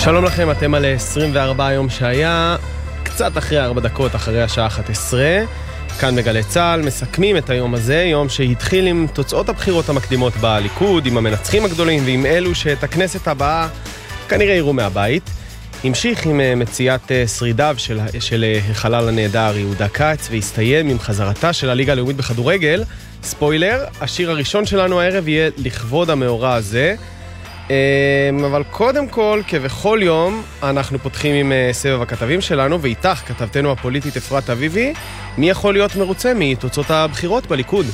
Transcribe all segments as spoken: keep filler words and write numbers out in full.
שלום לכם, אתם על עשרים וארבע יום שהיה, קצת אחרי ארבע דקות אחרי השעה אחת עשרה, כאן בגלי צהל, מסכמים את היום הזה, יום שהתחיל עם תוצאות הבחירות המקדימות בליכוד, עם המנצחים הגדולים ועם אלו שאת הכנסת הבאה כנראה יראו מהבית. המשיך עם מציאת שרידיו של, של החלל הנהדר יהודה קץ, והסתיים עם חזרתה של הליגה הלאומית בכדורגל. ספוילר, השיר הראשון שלנו הערב יהיה לכבוד המאורע הזה. אבל קודם כל, כבכל יום, אנחנו פותחים עם סבב הכתבים שלנו, ואיתך כתבתנו הפוליטית אפרת אביבי. מי יכול להיות מרוצה מתוצאות הבחירות בליכוד?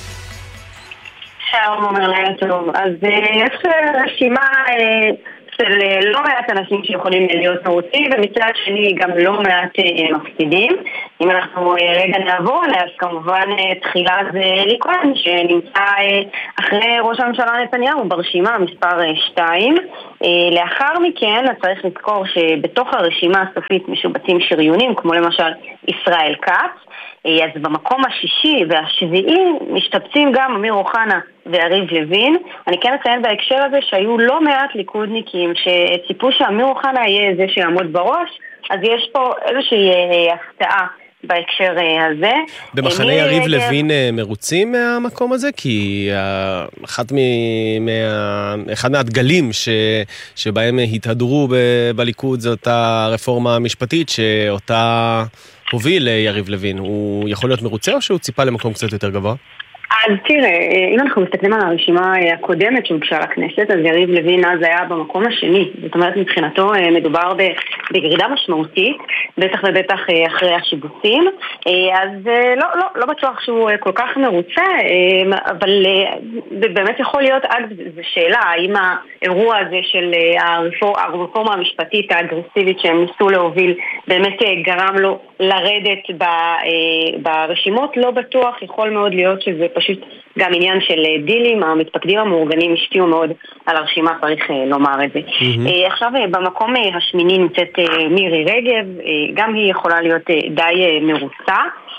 שלום, אומר לילה טוב. אז יש רשימה של לא מעט אנשים שיכולים להיות מרוצים, ומצד שני גם לא מעט מפסידים. אם אנחנו רגע נעבור עליה, אז כמובן תחילה זה אלי כהן, שנמצא אחרי ראש הממשלה נתניהו ברשימה מספר שתיים. לאחר מכן צריך לזכור שבתוך הרשימה הסופית משובצים שריונים, כמו למשל ישראל כץ. אז במקום השישי והשביעי משתבצים גם אמיר אוחנה ויריב לוין. אני כן אציין בהקשר הזה שהיו לא מעט ליכודניקים שציפו שאמיר אוחנה יהיה זה שיעמוד בראש, אז יש פה איזושהי הפתעה בהקשר הזה. במחנה יריב לוין מרוצים מהמקום הזה? כי אחד, מה, אחד מהדגלים ש, שבהם התהדרו בליכוד זה אותה רפורמה המשפטית שאותה הוביל יריב לוין. הוא יכול להיות מרוצה או שהוא ציפה למקום קצת יותר גבוה? אז תראה, אם אנחנו מסתכלים על הרשימה הקודמת שהוגשה לכנסת, אז יריב לוין אז היה במקום השני. זאת אומרת, מבחינתו מדובר בגרידה משמעותית, בטח ובטח אחרי השיבוצים. אז לא, לא, לא בטוח שהוא כל כך מרוצה, אבל באמת יכול להיות, זו שאלה, האם האירוע הזה של הרפורמה המשפטית האגרסיבית שהם ניסו להוביל, באמת גרם לו לרדת ברשימות? לא בטוח, יכול מאוד להיות שזה פשוט גם עניין של דילים. המתפקדים המאורגנים השפיעו מאוד על הרשימה, צריך לומר את זה. Mm-hmm. עכשיו במקום השמיני נמצאת מירי רגב, גם היא יכולה להיות די מרוצה.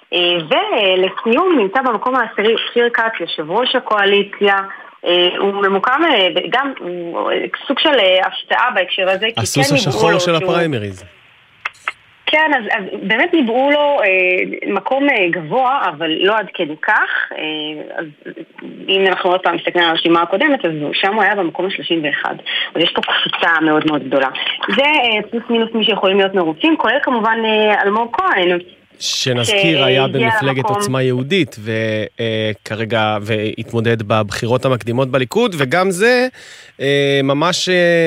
ולסיום נמצא במקום העשירי שיר כץ, יושב ראש הקואליציה. הוא ממוקם גם סוג של הפתעה בהקשר הזה. הסוס השחור של הפריימריז. כן, אז, אז באמת ניבאו לו אה, מקום אה, גבוה, אבל לא עד כדי כך. אה, אז אם אנחנו עוד פעם מסתכלים על הרשימה הקודמת, אז שם הוא היה במקום ה-שלושים ואחת. אז יש פה קפיצה מאוד מאוד גדולה. זה אה, פלוס מינוס מי שיכולים להיות מרוצים, כולל כמובן אה, אלמוג כהן. שנזכיר היה במפלגת עוצמה יהודית וכרגע והתמודד בבחירות המקדימות בליכוד, וגם זה ממש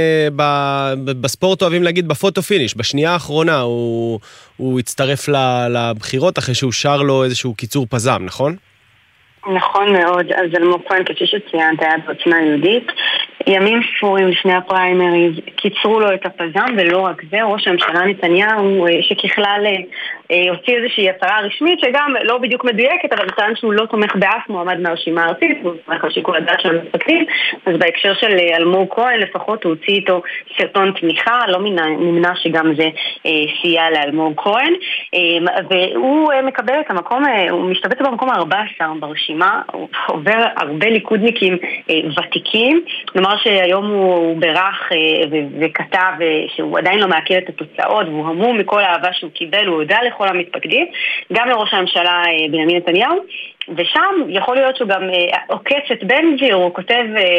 בספורט אוהבים להגיד בפוטו פיניש, בשנייה האחרונה הוא, הוא הצטרף לבחירות אחרי שהוא שר לו איזשהו קיצור פזם, נכון? נכון מאוד. אז אלמוג כהן, כפי שציינת, היה בעוצמה יהודית. ימים ספורים לפני הפריימריז קיצרו לו את הפזם, ולא רק זה, ראש הממשלה נתניהו שככלל הוציא איזושהי הצהרה רשמית שגם לא בדיוק מדויקת, אבל טען שהוא לא תומך באף מועמד מהרשימה הארצית, הוא תומך על שיקול הדעת של המפקדים. אז בהקשר של אלמוג כהן לפחות הוא הוציא איתו סרטון תמיכה, לא נמנע שגם זה סייע לאלמוג כהן, והוא מקבל את המקום, הוא משתבץ במקום ה-ארבע עשרה ברשימה, הוא עובר הרבה ליכודניקים ותיקים. נאמר שהיום הוא ברח וכתב שהוא עדיין לא מעכל את התוצאות, והוא המום מכל האהבה שהוא קיבל, הוא הודע לכל המתפקדים, גם לראש הממשלה בנימין נתניהו, ושם יכול להיות שהוא גם עוקץ את בן גביר, הוא כותב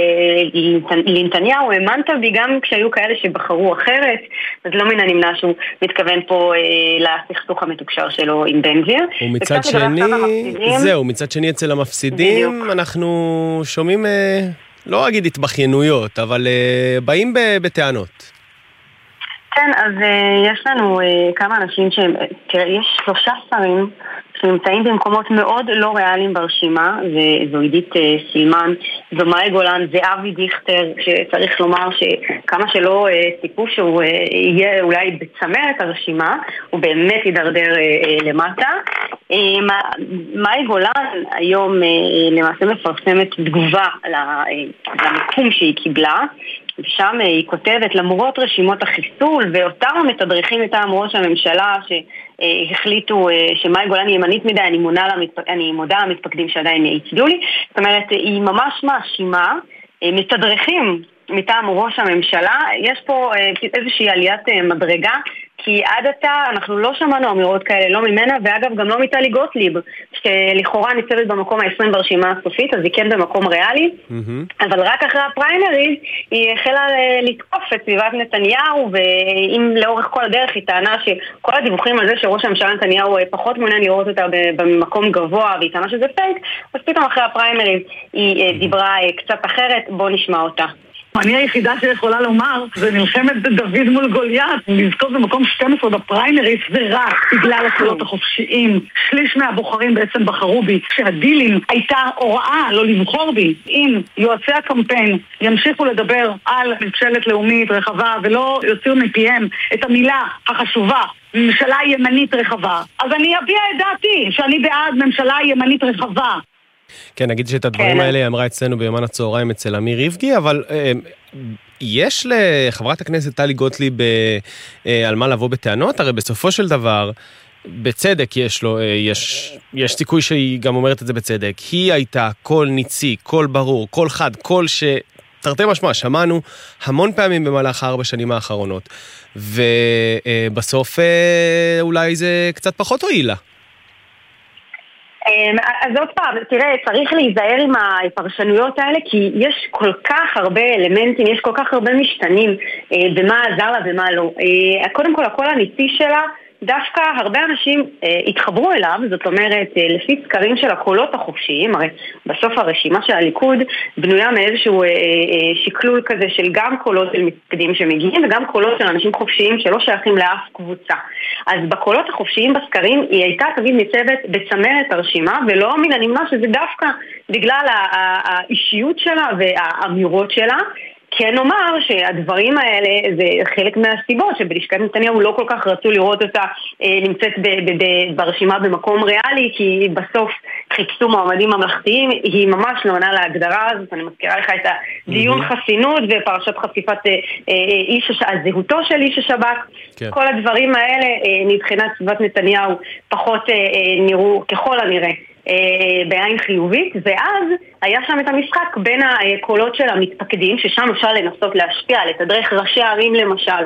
לנתניהו, האמנת בי גם כשהיו כאלה שבחרו אחרת, אז לא מן הנמנע שהוא מתכוון פה לסכסוך המתוקשר שלו עם בן גביר. ומצד שני, זהו, מצד שני אצל המפסידים, אנחנו שומעים, לא אגיד התבכיינויות, אבל באים בטענות. כן, אז uh, יש לנו uh, כמה אנשים שהם, תראה, יש שלושה שרים שנמצאים במקומות מאוד לא ריאליים ברשימה, זו עידית uh, סילמן, זו מאי גולן, זה אבי דיכטר, שצריך לומר שכמה שלא uh, סיפו שהוא uh, יהיה אולי בצמרת הרשימה, הוא באמת יידרדר uh, uh, למטה. Uh, מאי גולן היום uh, למעשה מפרסמת תגובה למקום שהיא קיבלה, ושם היא כותבת, למרות רשימות החיסול ואותם המתדריכים מטעם ראש הממשלה שהחליטו שמאי גולן ימנית מדי, אני, למתפ... אני מודה למתפקדים שעדיין הצביעו לי. זאת אומרת, היא ממש מאשימה מתדריכים מטעם ראש הממשלה. יש פה איזושהי עליית מדרגה, כי עד עתה אנחנו לא שמענו אמירות כאלה, לא ממנה, ואגב גם לא מטלי גוטליב, שלכאורה ניצבת במקום ה-עשרים ברשימה הסופית, אז היא כן במקום ריאלי, mm-hmm. אבל רק אחרי הפריימריז היא החלה לתקוף את סביבת נתניהו, ואם לאורך כל הדרך היא טענה שכל הדיווחים על זה שראש הממשלה נתניהו פחות מעוניין לראות אותה במקום גבוה, והיא טענה שזה פייק, אז פתאום אחרי הפריימריז היא דיברה קצת אחרת, בוא נשמע אותה. אני היחידה שיכולה לומר, זה מלחמת דוד מול גוליית, לזכות במקום שתים עשרה בפריימריס, זה רק בגלל הקולות החופשיים. שליש מהבוחרים בעצם בחרו בי. כשהדילים הייתה הוראה לא לבחור בי. אם יועצי הקמפיין ימשיכו לדבר על ממשלת לאומית רחבה, ולא יוציאו מפיהם את המילה החשובה, ממשלה ימנית רחבה, אז אני אביע את דעתי שאני בעד ממשלה ימנית רחבה. כן, נגיד שאת הדברים האלה היא אמרה אצלנו ביומן הצהריים אצל אמיר ריבגי, אבל אה, יש לחברת הכנסת טלי גוטליב אה, על מה לבוא בטענות? הרי בסופו של דבר, בצדק יש לו, אה, יש, יש סיכוי שהיא גם אומרת את זה בצדק. היא הייתה קול ניצי, קול ברור, קול חד, קול ש... תרתי משמע, שמענו המון פעמים במהלך הארבע שנים האחרונות, ובסוף אה, אולי זה קצת פחות הועילה. אז עוד פעם, תראה, צריך להיזהר עם הפרשנויות האלה, כי יש כל כך הרבה אלמנטים, יש כל כך הרבה משתנים במה עזר לה ומה לא. קודם כל, הקול הניצי שלה, דווקא הרבה אנשים אה, התחברו אליו, זאת אומרת, אה, לפי סקרים של הקולות החופשיים, הרי בסוף הרשימה של הליכוד בנויה מאיזשהו אה, אה, שקלול כזה של גם קולות של מתפקדים שמגיעים, וגם קולות של אנשים חופשיים שלא שייכים לאף קבוצה. אז בקולות החופשיים בסקרים היא הייתה תמיד ניצבת בצמרת הרשימה, ולא מן הנמנע שזה דווקא בגלל האישיות שלה והאמירות שלה, כן נאמר שהדברים האלה זה חלק מהסיבות שבלשכת נתניהו לא כל כך רצו לראות אותה אה, נמצאת ב- ב- ב- ברשימה במקום ריאלי, כי בסוף חיפשו מועמדים ממלכתיים, היא ממש לא עונה להגדרה הזאת. אני מזכירה לך את הדיון mm-hmm. חסינות ופרשת חשיפת אה, אה, איש הש... הזהותו של איש השב"כ, כן. כל הדברים האלה אה, מבחינת סביבת נתניהו פחות אה, אה, נראו ככל הנראה בעין חיובית, ואז היה שם את המשחק בין הקולות של המתפקדים, ששם אפשר לנסות להשפיע, לתדרך ראשי הערים למשל,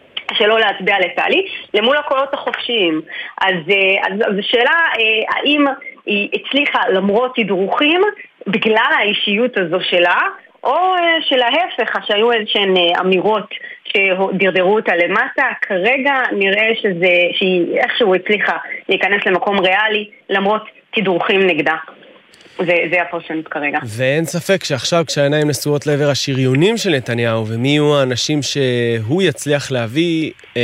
שלא להצביע לטלי, למול הקולות החופשיים. אז, אז, אז השאלה, האם היא הצליחה למרות תדרוכים, בגלל האישיות הזו שלה, או של ההפך, שהיו איזשהן אמירות שדרדרו אותה למטה. כרגע נראה שזה, שהיא איכשהו הצליחה להיכנס למקום ריאלי, למרות תדרוכים נגדה. זה, זה הפרשנות כרגע. ואין ספק שעכשיו כשהעיניים נשואות לעבר השריונים של נתניהו, ומי יהיו האנשים שהוא יצליח להביא אה,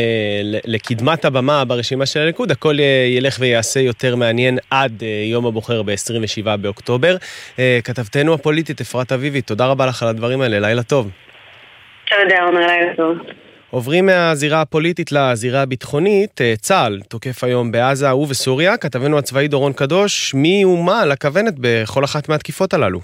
לקדמת הבמה ברשימה של הליכוד, הכל ילך ויעשה יותר מעניין עד אה, יום הבוחר ב-עשרים ושבעה באוקטובר. אה, כתבתנו הפוליטית אפרת אביבי, תודה רבה לך על הדברים האלה, לילה טוב. תודה, אומר לילה טוב. עוברים מהזירה הפוליטית לזירה הביטחונית. צה"ל תוקף היום בעזה ובסוריה. כתבנו הצבאי דורון קדוש, מי ומה לכוונת בכל אחת מהתקיפות הללו?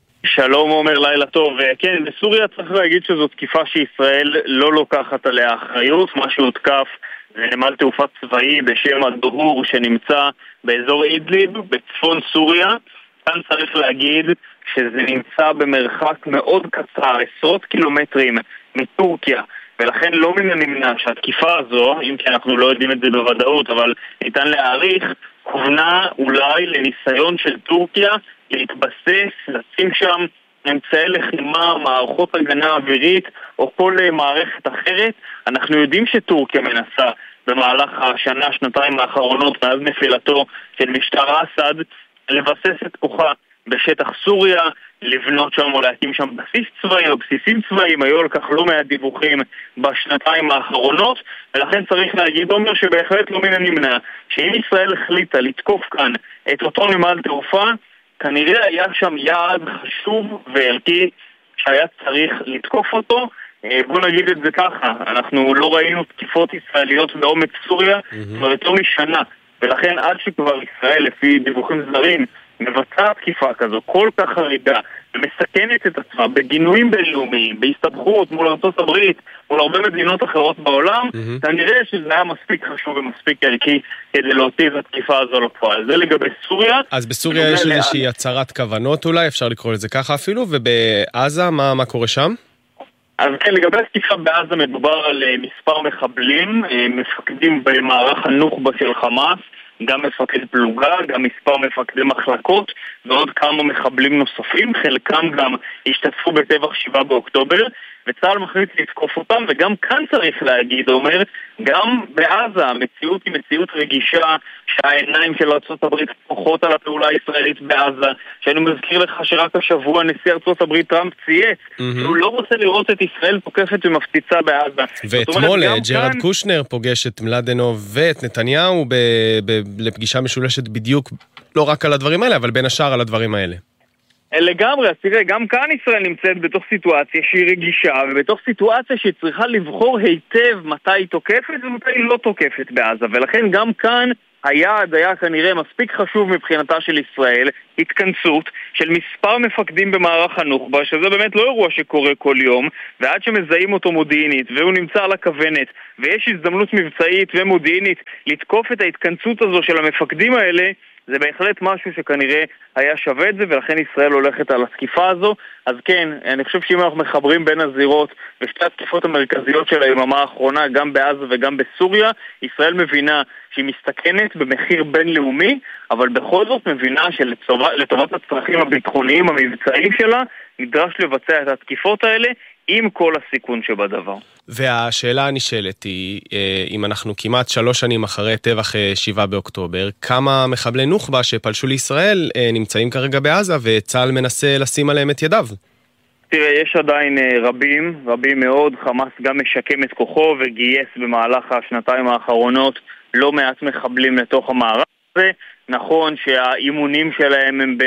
שלום אומר, לילה טוב. כן, בסוריה צריך להגיד שזו תקיפה שישראל לא לוקחת עליה אחריות. מה שהותקף זה נמל תעופה צבאי בשם הדהור שנמצא באזור אידליב בצפון סוריה. כאן צריך להגיד שזה נמצא במרחק מאוד קצר, עשרות קילומטרים מטורקיה, ולכן לא מן הנמנע שהתקיפה הזו, אם כי אנחנו לא יודעים את זה בוודאות, אבל ניתן להעריך, כוונה אולי לניסיון של טורקיה להתבסס, לשים שם אמצעי לחימה, מערכות הגנה אווירית או כל מערכת אחרת. אנחנו יודעים שטורקיה מנסה במהלך השנה, שנתיים האחרונות, מאז נפילתו של משטר אסד, לבסס את כוחה בשטח סוריה, לבנות שם או להקים שם בסיס צבאי או בסיסים צבאיים. היו על כך לא מעט דיווחים בשנתיים האחרונות, ולכן צריך להגיד, אומר, שבהחלט לא מן הנמנע שאם ישראל החליטה לתקוף כאן את אותו נמל תעופה, כנראה היה שם יעד חשוב וערכי שהיה צריך לתקוף אותו. בוא נגיד את זה ככה, אנחנו לא ראינו תקיפות ישראליות בעומק סוריה כבר יותר משנה, ולכן עד שכבר ישראל לפי דיווחים זרים מבצעת תקיפה כזו כל כך חריגה ומסכנת את עצמה בגינויים בינלאומיים, בהסתבכות מול ארצות הברית, מול הרבה מדינות אחרות בעולם, mm-hmm. כנראה שזה היה מספיק חשוב ומספיק ערכי כדי להוציא את התקיפה הזו לפועל. זה לגבי סוריה. אז בסוריה יש איזושהי הצהרת כוונות אולי, אפשר לקרוא לזה ככה אפילו, ובעזה מה, מה קורה שם? אז כן, לגבי התקיפה בעזה מדובר על מספר מחבלים, מפקדים במערך הנוח'בה של חמאס, גם מפקד פלוגה, גם מספר מפקדי מחלקות ועוד כמה מחבלים נוספים, חלקם גם השתתפו בטבח שבעה באוקטובר, וצה"ל מחליט לתקוף אותם, וגם כאן צריך להגיד, אומר, גם בעזה המציאות היא מציאות רגישה, שהעיניים של ארצות הברית פחות על הפעולה הישראלית בעזה, שאני מזכיר לך שרק השבוע נשיא ארצות הברית טראמפ צייץ, mm-hmm. שהוא לא רוצה לראות את ישראל תוקפת ומפציצה בעזה. ואתמול ג'רד כאן... קושנר פוגש את מלדנוב ואת נתניהו ב... ב... לפגישה משולשת בדיוק, לא רק על הדברים האלה, אבל בין השאר על הדברים האלה. לגמרי, אז תראה, גם כאן ישראל נמצאת בתוך סיטואציה שהיא רגישה, ובתוך סיטואציה שהיא צריכה לבחור היטב מתי היא תוקפת ומתי היא לא תוקפת בעזה, ולכן גם כאן היעד היה כנראה מספיק חשוב מבחינתה של ישראל, התכנסות של מספר מפקדים במערך הנוח'בה, שזה באמת לא אירוע שקורה כל יום, ועד שמזהים אותו מודיעינית, והוא נמצא על הכוונת, ויש הזדמנות מבצעית ומודיעינית לתקוף את ההתכנסות הזו של המפקדים האלה, זה בהחלט משהו שכנראה היה שווה את זה, ולכן ישראל הולכת על התקיפה הזו. אז כן, אני חושב שאם אנחנו מחברים בין הזירות ושתי התקיפות המרכזיות של היממה האחרונה, גם בעזה וגם בסוריה, ישראל מבינה שהיא מסתכנת במחיר בינלאומי, אבל בכל זאת מבינה שלטובת הצרכים הביטחוניים המבצעיים שלה, נדרש לבצע את התקיפות האלה עם כל הסיכון שבדבר. והשאלה הנשאלת היא, אם אנחנו כמעט שלוש שנים אחרי טבח שבעה באוקטובר, כמה מחבלי נוח'בה שפלשו לישראל נמצאים כרגע בעזה, וצה"ל מנסה לשים עליהם את ידיו? תראה, יש עדיין רבים, רבים מאוד. חמאס גם משקם את כוחו וגייס במהלך השנתיים האחרונות לא מעט מחבלים לתוך המערך הזה. נכון שהאימונים שלהם הם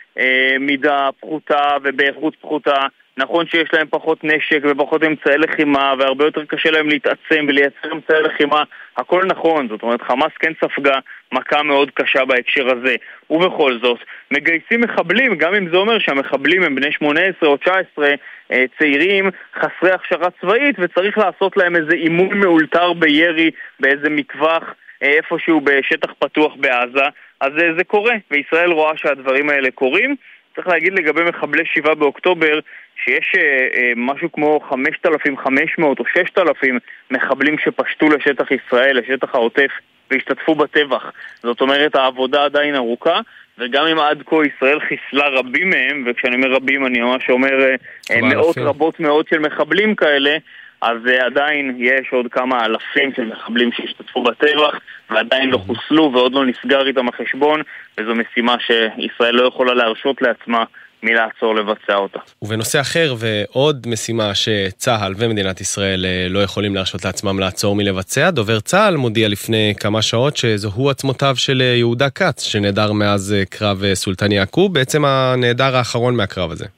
במידה פחותה ובאיכות פחותה, נכון שיש להם פחות נשק ופחות אמצעי לחימה, והרבה יותר קשה להם להתעצם ולייצר אמצעי לחימה. הכל נכון, זאת אומרת, חמאס כן ספגה מכה מאוד קשה בהקשר הזה. ובכל זאת, מגייסים מחבלים, גם אם זה אומר שהמחבלים הם בני שמונה עשרה או תשע עשרה, צעירים, חסרי הכשרה צבאית, וצריך לעשות להם איזה אימון מאולתר בירי, באיזה מטווח, איפשהו בשטח פתוח בעזה. אז זה, זה קורה, וישראל רואה שהדברים האלה קורים. צריך להגיד לגבי מחבלי שבעה באוקטובר, שיש אה, משהו כמו חמשת אלפים וחמש מאות או ששת אלפים מחבלים שפשטו לשטח ישראל, לשטח העוטף, והשתתפו בטבח. זאת אומרת, העבודה עדיין ארוכה, וגם אם עד כה ישראל חיסלה רבים מהם, וכשאני אומר רבים אני ממש אומר אה, מאות רבות מאוד של מחבלים כאלה, אז uh, עדיין יש עוד כמה אלפים של מחבלים שהשתתפו בטבח ועדיין לא חוסלו ועוד לא נסגר איתם החשבון, וזו משימה שישראל לא יכולה להרשות לעצמה מלעצור לבצע אותה. ובנושא אחר ועוד משימה שצה"ל ומדינת ישראל לא יכולים להרשות לעצמם לעצור מלבצע, דובר צה"ל מודיע לפני כמה שעות שזוהו עצמותיו של יהודה קץ שנעדר מאז קרב סולטן יעקוב, בעצם הנעדר האחרון מהקרב הזה.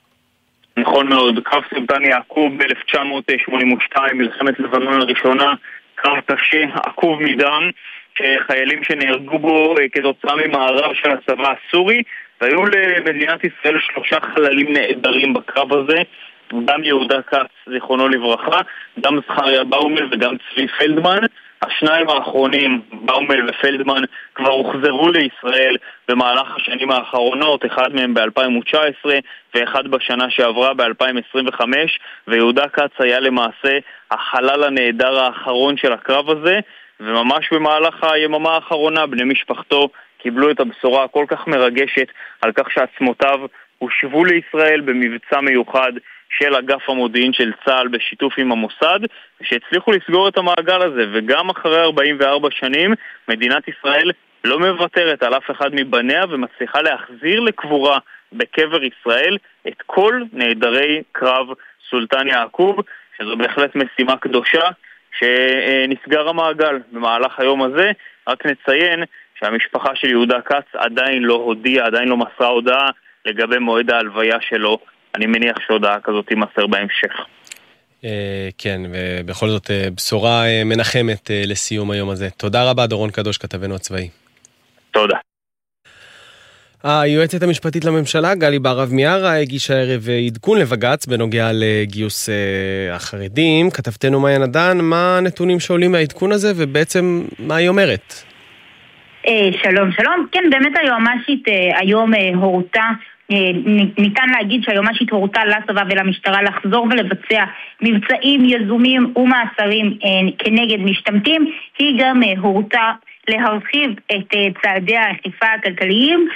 נכון מאוד, קרב סולטן יעקוב ב-אלף תשע מאות שמונים ושתיים, מלחמת לבנון הראשונה, קרב קשה, עקוב מדם, חיילים שנהרגו בו כתוצאה ממערב של הצבא הסורי, והיו למדינת ישראל שלושה חללים נעדרים בקרב הזה, גם יהודה קץ, זיכרונו לברכה, גם זכריה באומל וגם צבי פלדמן. השניים האחרונים, באומל ופלדמן, כבר הוחזרו לישראל במהלך השנים האחרונות, אחד מהם ב-אלפיים תשע עשרה ואחד בשנה שעברה ב-אלפיים עשרים וחמש, ויהודה קץ היה למעשה החלל הנהדר האחרון של הקרב הזה, וממש במהלך היממה האחרונה בני משפחתו קיבלו את הבשורה הכל כך מרגשת על כך שעצמותיו הושבו לישראל במבצע מיוחד של אגף המודיעין של צה"ל בשיתוף עם המוסד, שהצליחו לסגור את המעגל הזה. וגם אחרי ארבעים וארבע שנים מדינת ישראל לא מוותרת על אף אחד מבניה ומצליחה להחזיר לקבורה בקבר ישראל את כל נעדרי קרב סולטן יעקוב, שזו בהחלט משימה קדושה שנסגר המעגל במהלך היום הזה. רק נציין שהמשפחה של יהודה קץ עדיין לא הודיעה, עדיין לא מסרה הודעה לגבי מועד ההלוויה שלו. אני מניח שהודעה כזאת תימסר בהמשך. כן, ובכל זאת בשורה מנחמת לסיום היום הזה. תודה רבה דורון קדוש, כתבנו הצבאי. תודה. היועצת המשפטית לממשלה, גלי בהרב מיארה, הגישה הערב עדכון לבג"ץ בנוגע לגיוס החרדים. כתבתנו מאיה נדן, מה הנתונים שעולים מהעדכון הזה ובעצם מה היא אומרת? שלום, שלום. כן, באמת היועמ"שית היום הורתה ניתן להגיד שהיועמ"שית הורתה לצבא ולמשטרה לחזור ולבצע מבצעים יזומים ומעצרים כנגד משתמטים. היא גם הורתה להרחיב את צעדי האכיפה הכלכליים.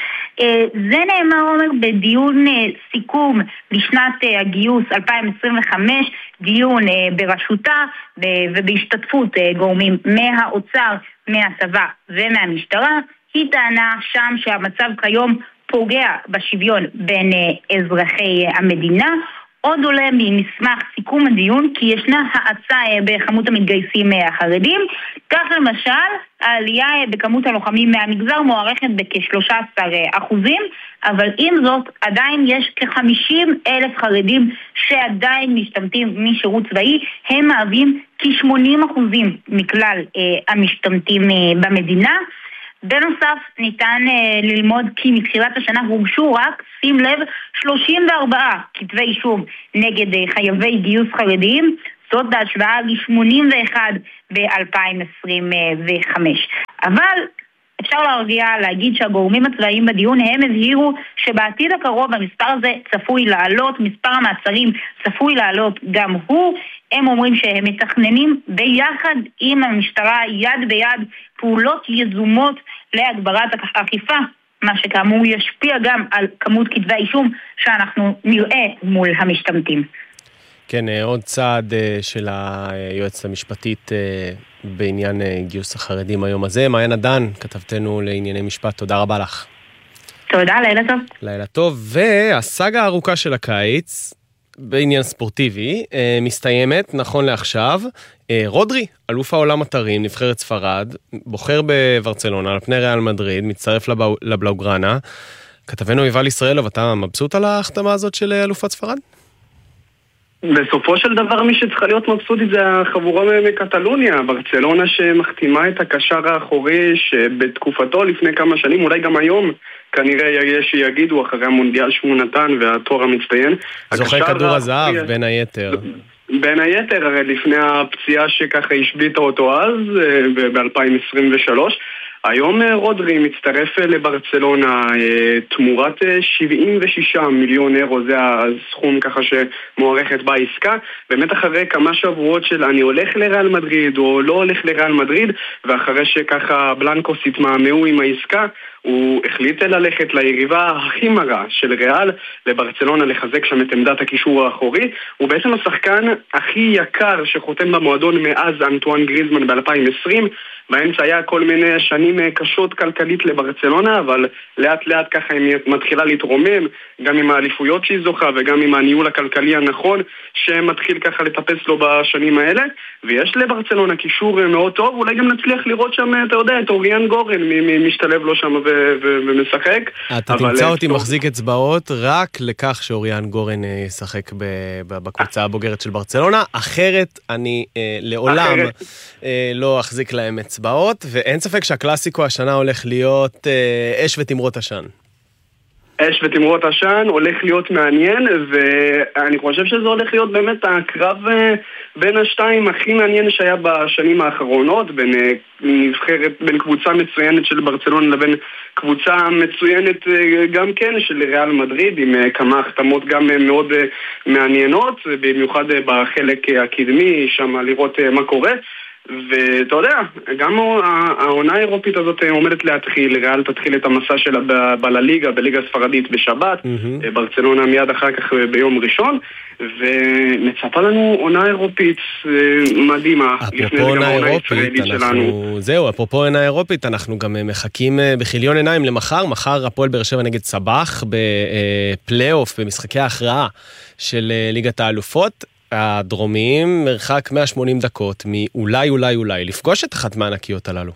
זה נאמר, עומר, בדיון סיכום לשנת הגיוס אלפיים עשרים וחמש, דיון בראשותה ובהשתתפות גורמים מהאוצר, מהצבא ומהמשטרה. היא טענה שם שהמצב כיום פוגע בשוויון בין אזרחי המדינה. עוד עולה ממסמך סיכום הדיון כי ישנה האצה בכמות המתגייסים החרדים. כך למשל, העלייה בכמות הלוחמים מהמגזר מוערכת בכ-שלושה עשר אחוזים, אבל עם זאת עדיין יש כ-חמישים אלף חרדים שעדיין משתמטים משירות צבאי. הם מהווים כ-שמונים אחוזים מכלל אה, המשתמטים אה, במדינה. בנוסף, ניתן uh, ללמוד כי מתחילת השנה הוגשו רק, שים לב, שלושים וארבעה כתבי אישום נגד uh, חייבי גיוס חרדיים, זאת בהשוואה ל-שמונים ואחד ב-אלפיים עשרים וחמש. אבל אפשר להרגיע להגיד שהגורמים הצבאיים בדיון הם הבהירו שבעתיד הקרוב המספר הזה צפוי לעלות, מספר המעצרים צפוי לעלות גם הוא. הם אומרים שהם מתכננים ביחד עם המשטרה יד ביד פעולות יזומות להגברת האכיפה, מה שכאמור ישפיע גם על כמות כתבי האישום שאנחנו נראה מול המשתמטים. כן, עוד צעד של היועצת המשפטית בעניין גיוס החרדים היום הזה. מעיין עדן, כתבתנו לענייני משפט, תודה רבה לך. תודה, לילה טוב. לילה טוב, והסאגה הארוכה של הקיץ, בעניין ספורטיבי, מסתיימת, נכון לעכשיו. רודרי, אלוף העולם אתרים, נבחרת ספרד, בוחר בברצלונה, על פני ריאל מדריד, מצטרף לבלאוגרנה. כתבנו יובל ישראלוב, אתה מבסוט על ההחתמה הזאת של אלופת ספרד? בסופו של דבר מי שצריכה להיות מבסוטית זה החבורה מקטלוניה, ברצלונה שמחתימה את הקשר האחורי שבתקופתו לפני כמה שנים, אולי גם היום, כנראה יש שיגידו אחרי המונדיאל שהוא נתן והתואר המצטיין. זוכה כדור הזהב בין היתר. בין היתר, הרי לפני הפציעה שככה השביטה אותו אז, ב-אלפיים עשרים ושלוש, היום רודרי מצטרף לברצלונה תמורת שבעים ושישה מיליון אירו, זה הסכום ככה שמוערכת בעסקה. באמת אחרי כמה שבועות של אני הולך לריאל מדריד או לא הולך לריאל מדריד, ואחרי שככה בלנקוס התמהמהו עם העסקה, הוא החליט ללכת ליריבה הכי מרה של ריאל, לברצלונה, לחזק שם את עמדת הקישור האחורי. הוא בעצם השחקן הכי יקר שחותם במועדון מאז אנטואן גריזמן ב-אלפיים עשרים. באמצע היה כל מיני שנים קשות כלכלית לברצלונה, אבל לאט לאט ככה היא מתחילה להתרומם, גם עם האליפויות שהיא זוכה וגם עם הניהול הכלכלי הנכון שמתחיל ככה לטפס לו בשנים האלה. ויש לברצלונה קישור מאוד טוב, אולי גם נצליח לראות שם, אתה יודע, את אוריאן גורן משתלב לו שם ומשחק. אתה תמצא אותי מחזיק אצבעות רק לכך שאוריאן גורן ישחק בקבוצה הבוגרת של ברצלונה, אחרת אני לעולם לא אחזיק להם אצבעות, ואין ספק שהקלאסיקו השנה הולך להיות אש ותמרות עשן. אש ותמרות עשן הולך להיות מעניין, ואני חושב שזה הולך להיות באמת הקרב בין השתיים הכי מעניין שהיה בשנים האחרונות, בין נבחרת, בין קבוצה מצוינת של ברצלונה לבין קבוצה מצוינת גם כן של ריאל מדריד, עם כמה החתמות גם מאוד מעניינות, במיוחד בחלק הקדמי, שם לראות מה קורה. ואתה יודע, גם העונה האירופית הזאת עומדת להתחיל, ריאל תתחיל את המסע שלה בליגה, בליגה הספרדית בשבת, mm-hmm. ברצלונה מיד אחר כך ביום ראשון, ומצפה לנו עונה אירופית מדהימה. אפרופו עונה אירופית, אנחנו... זהו, אפרופו עונה אירופית, אנחנו גם מחכים בחיליון עיניים למחר, מחר הפועל באר שבע נגד סבח בפלייאוף, במשחקי ההכרעה של ליגת האלופות. הדרומיים מרחק מאה ושמונים דקות מאולי אולי אולי לפגוש את אחת מהענקיות הללו.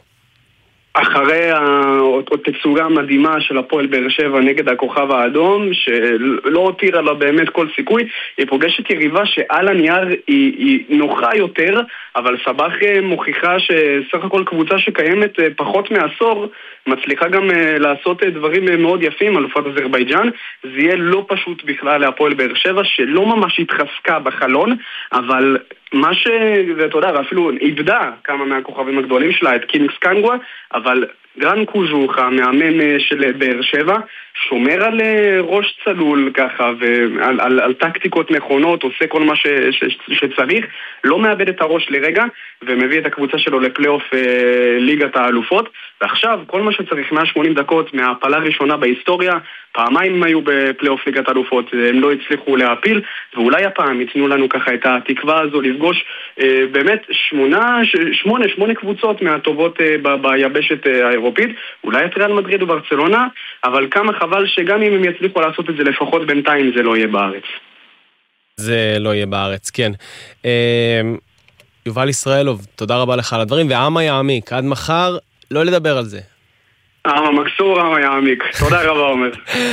אחרי התצוגה המדהימה של הפועל באר שבע נגד הכוכב האדום, שלא הותירה לה באמת כל סיכוי, היא פוגשת יריבה שעל הנייר היא, היא נוחה יותר, אבל סבח מוכיחה שסך הכל קבוצה שקיימת פחות מעשור, מצליחה גם לעשות דברים מאוד יפים, אלופת אזרבייג'אן. זה יהיה לא פשוט בכלל להפועל באר שבע, שלא ממש התחזקה בחלון, אבל מה ש... ואתה יודע, אפילו איבדה כמה מהכוכבים הגדולים שלה, את קינגס קנגווה, אבל גרן קוז'וך, המאמן של באר שבע, שומר על ראש צלול ככה, ועל על, על טקטיקות נכונות, עושה כל מה ש, ש, שצריך, לא מאבד את הראש לרגע, ומביא את הקבוצה שלו לפלייאוף אה, ליגת האלופות, ועכשיו כל מה שצריך מאה ושמונים דקות מההפלה הראשונה בהיסטוריה, פעמיים הם היו בפלייאוף ליגת האלופות, הם לא הצליחו להפיל, ואולי הפעם ייתנו לנו ככה את התקווה הזו לפגוש אה, באמת שמונה, ש, שמונה, שמונה קבוצות מהטובות אה, ב, ביבשת אה, האירופית, אולי את ריאל מדריד וברצלונה, אבל כמה חבל שגם אם הם יצליחו לעשות את זה לפחות בינתיים זה לא יהיה בארץ. זה לא יהיה בארץ, כן. יובל ישראלוב, תודה רבה לך על הדברים, והעם יעמיק, עד מחר לא לדבר על זה. העם המקסור, העם יעמיק. תודה רבה עומר.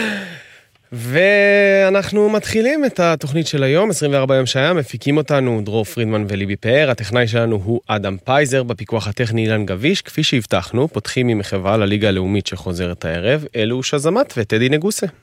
ואנחנו מתחילים את התוכנית של היום, עשרים וארבע יום שהיה, מפיקים אותנו דרור פרידמן וליבי פאר, הטכנאי שלנו הוא אדם פייזר, בפיקוח הטכני אילן גביש, כפי שהבטחנו, פותחים עם מחווה לליגה הלאומית שחוזרת הערב, אלו שזמת וטדי נגוסה.